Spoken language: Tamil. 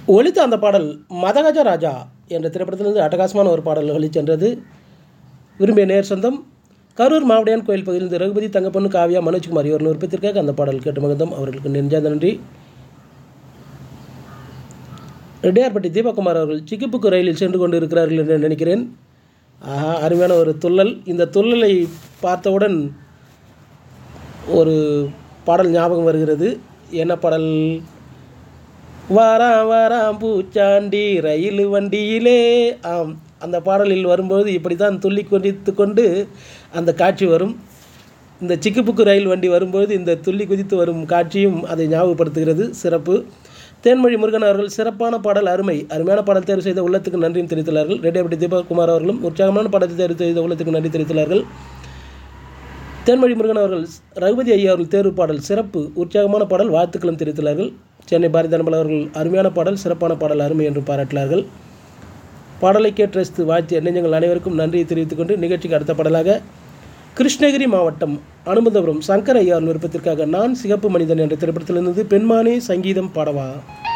ஒலித்த அந்த பாடல் மதகஜ ராஜா என்ற திரைப்படத்திலிருந்து அட்டகாசமான ஒரு பாடல் ஒலிச்சென்றது. விரும்பிய நேர் சொந்தம் கரூர் மாவடியான் கோயில் பகுதியிலிருந்து ரகுபதி, தங்கப்பொண்ணு, காவியா, மனோஜ்குமார் இவர் விருப்பத்திற்காக அந்த பாடல் கேட்டு மகிழ்ந்தோம். அவர்களுக்கு நெஞ்சார்ந்த நன்றி. ரெட்டியார்பட்டி தீபக்குமார் அவர்கள் சிக்கிப்புக்கு ரயிலில் சென்று கொண்டு இருக்கிறார்கள் என்று நினைக்கிறேன். ஆஹா, அருமையான ஒரு துள்ளல். இந்த துள்ளலை பார்த்தவுடன் ஒரு பாடல் ஞாபகம் வருகிறது. என்ன பாடல்? வாராம் வாராம் பூச்சாண்டி ரயில் வண்டியிலே. ஆம், அந்த பாடலில் வரும்போது இப்படி தான் துள்ளி குதித்து கொண்டு அந்த காட்சி வரும். இந்த சிக்குப்புக்கு ரயில் வண்டி வரும்போது இந்த துள்ளி குதித்து வரும் காட்சியும் அதை ஞாபகப்படுத்துகிறது. சிறப்பு. தேன்மொழி முருகன் அவர்கள் சிறப்பான பாடல், அருமையான பாடல் தேர்வு செய்த உள்ளத்துக்கு நன்றியும் தெரிவித்துள்ளார்கள். ரெட்டியார்பட்டி தீபக்குமார் அவர்களும் உற்சாகமான பாடத்தை தேர்வு செய்த உள்ளத்துக்கு நன்றி தெரிவித்துள்ளார்கள். தேன்மொழி முருகன் அவர்கள் ரகுபதி ஐயா அவர்கள் தேர்வு பாடல் சிறப்பு, உற்சாகமான பாடல், வாழ்த்துக்களும் தெரிவித்துள்ளார்கள். சென்னை பாரதி அன்பல் அவர்கள் அருமையான பாடல், சிறப்பான பாடல், அருமை என்று பாராட்டினார்கள். பாடலை கேட்டு ரசித்து வாழ்த்திய நெஞ்சங்கள் அனைவருக்கும் நன்றியை தெரிவித்துக் கொண்டு நிகழ்ச்சிக்கு அடுத்த பாடலாக கிருஷ்ணகிரி மாவட்டம் அனுமந்தபுரம் சங்கர் ஐயா விருப்பத்திற்காக நான் சிகப்பு மனிதன் என்ற திரைப்படத்திலிருந்து பெண்மானே சங்கீதம் பாடவா.